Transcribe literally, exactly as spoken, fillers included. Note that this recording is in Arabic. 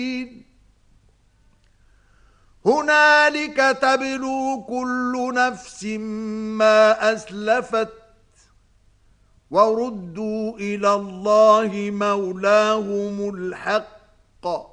هنالك تبلو كل نفس ما أسلفت وردوا إلى الله مولاهم الحق